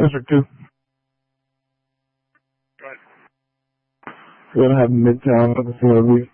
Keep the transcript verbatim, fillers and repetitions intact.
District two. Go ahead. We're gonna have Midtown for the facilities.